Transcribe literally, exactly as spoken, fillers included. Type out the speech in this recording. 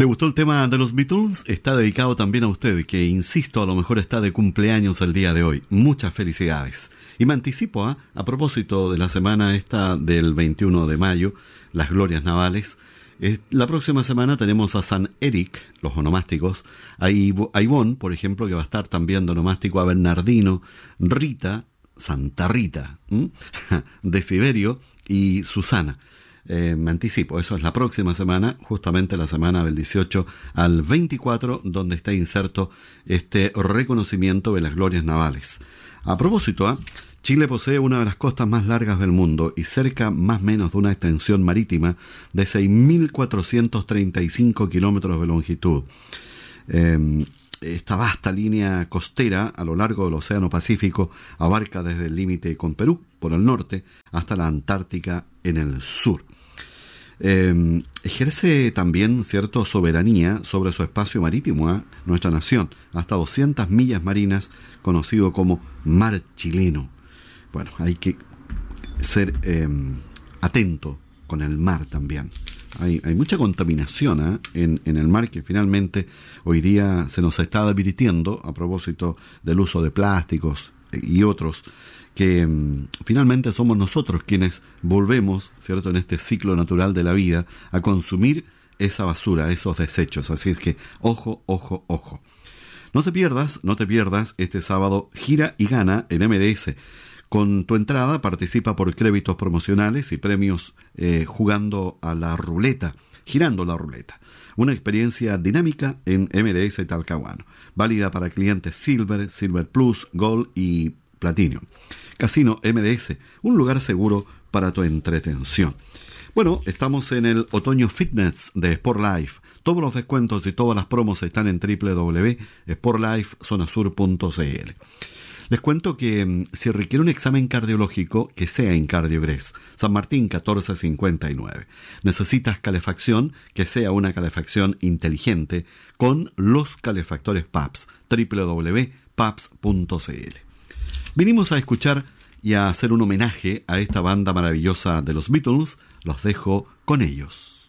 ¿Le gustó el tema de los Beatles? Está dedicado también a usted, que insisto, a lo mejor está de cumpleaños el día de hoy. Muchas felicidades. Y me anticipo, ¿eh? a propósito de la semana esta del veintiuno de mayo, las glorias navales. Eh, la próxima semana tenemos a San Eric, los onomásticos, a, Ivo, a Ivonne, por ejemplo, que va a estar también de onomástico, a Bernardino, Rita, Santa Rita, ¿m? Desiderio y Susana. Eh, me anticipo, eso es la próxima semana, justamente la semana del dieciocho al veinticuatro, donde está inserto este reconocimiento de las glorias navales. A propósito, ¿eh? Chile posee una de las costas más largas del mundo y cerca más o menos de una extensión marítima de seis mil cuatrocientos treinta y cinco kilómetros de longitud. Eh, esta vasta línea costera a lo largo del Océano Pacífico abarca desde el límite con Perú por el norte hasta la Antártica en el sur. Eh, ejerce también cierta soberanía sobre su espacio marítimo, ¿eh? nuestra nación, hasta doscientas millas marinas, conocido como Mar Chileno. Bueno, hay que ser eh, atento con el mar también. Hay, hay mucha contaminación ¿eh? en, en el mar que finalmente hoy día se nos está advirtiendo a propósito del uso de plásticos y otros, que um, finalmente somos nosotros quienes volvemos, ¿cierto?, en este ciclo natural de la vida, a consumir esa basura, esos desechos. Así es que, ojo, ojo, ojo. No te pierdas, no te pierdas este sábado Gira y Gana en M D S. Con tu entrada participa por créditos promocionales y premios eh, jugando a la ruleta, girando la ruleta. Una experiencia dinámica en M D S Talcahuano, válida para clientes Silver, Silver Plus, Gold y Platinum. Casino M D S, un lugar seguro para tu entretención. Bueno, estamos en el otoño fitness de Sport Life. Todos los descuentos y todas las promos están en doble u doble u doble u punto sport life zona sur punto c l. Les cuento que um, si requiere un examen cardiológico, que sea en Cardiogres, San Martín catorce cincuenta y nueve. Necesitas calefacción, que sea una calefacción inteligente con los calefactores P A P S, doble u doble u doble u punto p a p s punto c l. Vinimos a escuchar y a hacer un homenaje a esta banda maravillosa de los Beatles. Los dejo con ellos.